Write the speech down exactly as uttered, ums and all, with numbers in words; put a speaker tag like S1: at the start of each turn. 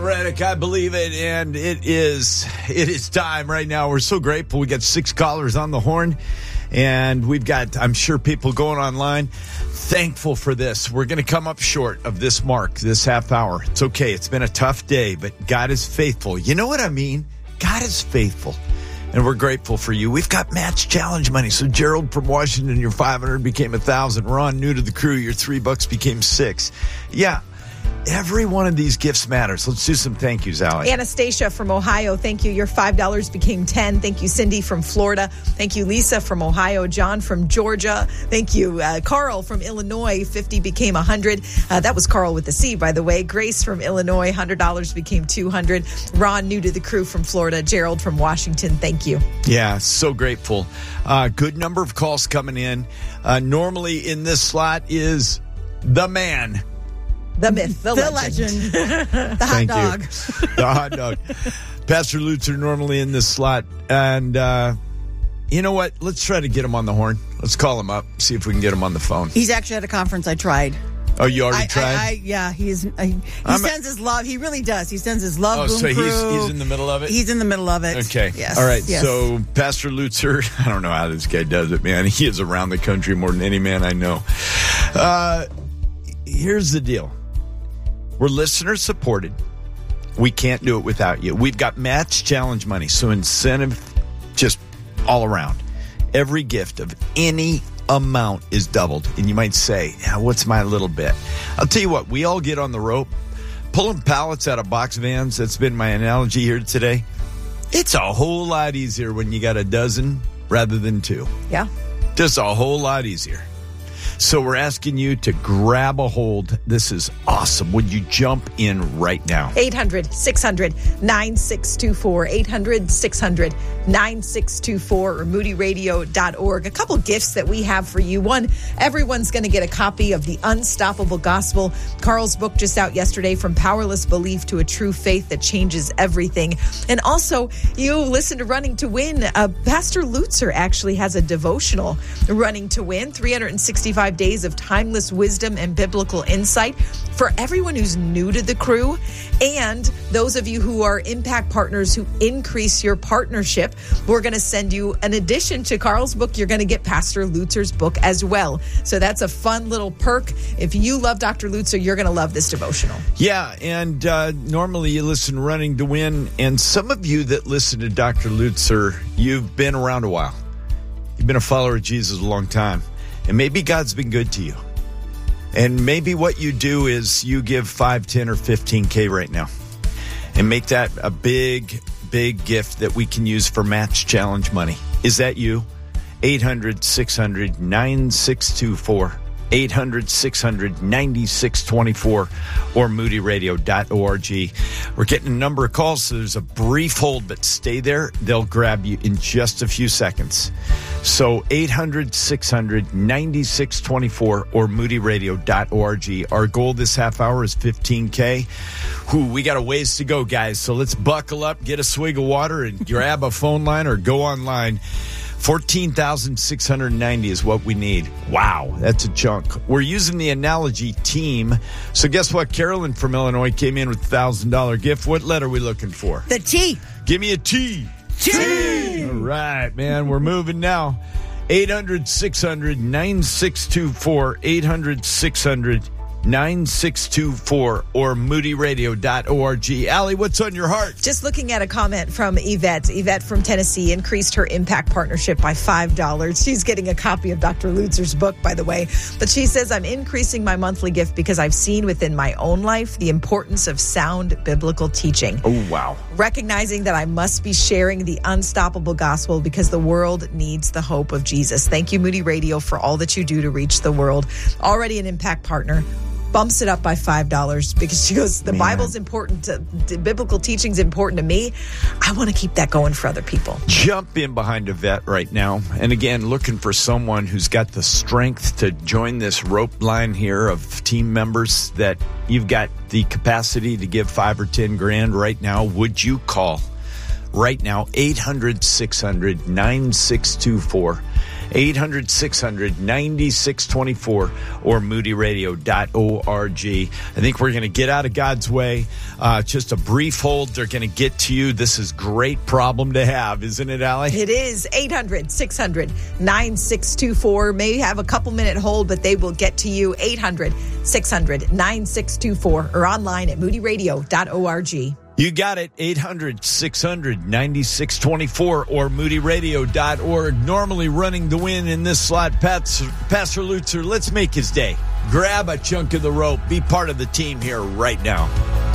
S1: Reddick, I believe it, and it is it is time right now. We're so grateful. We got six callers on the horn, and we've got, I'm sure, people going online. Thankful for this. We're going to come up short of this mark, this half hour. It's okay. It's been a tough day, but God is faithful. You know what I mean? God is faithful. And we're grateful for you. We've got match challenge money. So Gerald from Washington, your five hundred became a thousand. Ron, new to the crew, your three bucks became six. Yeah. Every one of these gifts matters. Let's do some thank yous, Allie.
S2: Anastasia from Ohio, thank you. Your five dollars became ten. Thank you, Cindy from Florida. Thank you, Lisa from Ohio. John from Georgia. Thank you, uh, Carl from Illinois. fifty became one hundred. Uh, that was Carl with a C, by the way. Grace from Illinois. one hundred dollars became two hundred. Ron, new to the crew from Florida. Gerald from Washington. Thank you.
S1: Yeah, so grateful. Uh, good number of calls coming in. Uh, normally in this slot is the man.
S2: The myth, the,
S3: the
S2: legend.
S3: legend. The hot
S1: Thank
S3: dog.
S1: You. The hot dog. Pastor Lutzer normally in this slot. And uh, you know what? Let's try to get him on the horn. Let's call him up, see if we can get him on the phone.
S3: He's actually at a conference. I tried.
S1: Oh, you already
S3: I,
S1: tried?
S3: I, I, yeah, he's, I, he
S1: I'm
S3: sends
S1: a,
S3: his love. He really does. He sends his love.
S1: Oh,
S3: boom
S1: so
S3: crew.
S1: he's he's in the middle of it?
S3: He's in the middle of it.
S1: Okay.
S3: Yes.
S1: All right.
S3: Yes.
S1: So Pastor Lutzer, I don't know how this guy does it, man. He is around the country more than any man I know. Uh, here's the deal. We're listener supported. We can't do it without you. We've got match challenge money, so incentive just all around. Every gift of any amount is doubled. And you might say, yeah, what's my little bit? I'll tell you what, we all get on the rope. Pulling pallets out of box vans, that's been my analogy here today. It's a whole lot easier when you got a dozen rather than two.
S2: Yeah.
S1: Just a whole lot easier. So we're asking you to grab a hold. This is awesome. Would you jump in right now?
S2: eight hundred, six hundred, nine six two four. eight hundred, six hundred, nine six two four or moody radio dot org. A couple gifts that we have for you. One, everyone's going to get a copy of The Unstoppable Gospel. Carl's book just out yesterday, From Powerless Belief to a True Faith That Changes Everything. And also, you listen to Running to Win. Uh, Pastor Lutzer actually has a devotional, Running to Win, three hundred sixty-five days of timeless wisdom and biblical insight for everyone who's new to the crew and those of you who are impact partners who increase your partnership. We're going to send you, in addition to Carl's book, you're going to get Pastor Lutzer's book as well. So that's a fun little perk. If you love Doctor Lutzer, you're going to love this devotional.
S1: Yeah, and uh, normally you listen Running to Win, and some of you that listen to Doctor Lutzer, you've been around a while. You've been a follower of Jesus a long time. And maybe God's been good to you. And maybe what you do is you give five, ten, or fifteen K right now. And make that a big, big gift that we can use for match challenge money. Is that you? eight hundred, six hundred, nine six two four. eight hundred, six hundred, nine six two four or moody radio dot org. We're getting a number of calls, so there's a brief hold, but stay there. They'll grab you in just a few seconds. So eight hundred, six hundred, nine six two four or moody radio dot org. Our goal this half hour is fifteen K. Whew, we got a ways to go, guys. So let's buckle up, get a swig of water, and grab a phone line or go online. fourteen thousand six hundred ninety is what we need. Wow, that's a chunk. We're using the analogy team. So guess what? Carolyn from Illinois came in with a one thousand dollars gift. What letter are we looking for?
S3: The T.
S1: Give me a T.
S3: T.
S1: All right, man. We're moving now. eight hundred, six hundred, nine six two four. eight hundred, six hundred, nine six two four or moody radio dot org. Allie, what's on your heart?
S2: Just looking at a comment from Yvette. Yvette from Tennessee increased her impact partnership by five dollars. She's getting a copy of Doctor Lutzer's book, by the way. But she says, I'm increasing my monthly gift because I've seen within my own life the importance of sound biblical teaching.
S1: Oh, wow.
S2: Recognizing that I must be sharing the unstoppable gospel because the world needs the hope of Jesus. Thank you, Moody Radio, for all that you do to reach the world. Already an impact partner. Bumps it up by five dollars because she goes, the
S1: Man.
S2: Bible's important, to, the biblical teaching's important to me. I want to keep that going for other people.
S1: Jump in behind a vet right now. And again, looking for someone who's got the strength to join this rope line here of team members that you've got the capacity to give five or ten grand right now. Would you call right now? eight hundred, six hundred, nine six two four. eight hundred, six hundred, ninety-six twenty-four or moody radio dot org. I think we're going to get out of God's way. Uh, just a brief hold. They're going to get to you. This is great problem to have, isn't it, Allie?
S2: It is. eight hundred, six hundred, ninety-six twenty-four. May have a couple minute hold, but they will get to you. eight hundred, six hundred, ninety-six twenty-four or online at moody radio dot org.
S1: You got it. eight hundred, six hundred, ninety-six twenty-four or moody radio dot org. Normally running the win in this slot. Pastor, Pastor Lutzer, let's make his day. Grab a chunk of the rope. Be part of the team here right now.